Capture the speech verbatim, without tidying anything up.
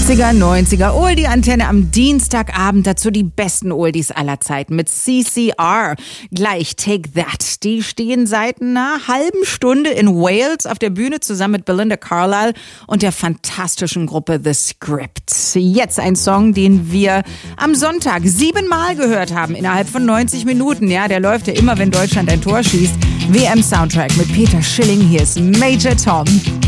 achtziger, neunziger Oldie-Antenne am Dienstagabend. Dazu die besten Oldies aller Zeiten mit C C R. Gleich Take That. Die stehen seit einer halben Stunde in Wales auf der Bühne zusammen mit Belinda Carlisle und der fantastischen Gruppe The Script. Jetzt ein Song, den wir am Sonntag siebenmal gehört haben innerhalb von neunzig Minuten. Ja, der läuft ja immer, wenn Deutschland ein Tor schießt. W M-Soundtrack mit Peter Schilling. Hier ist Major Tom.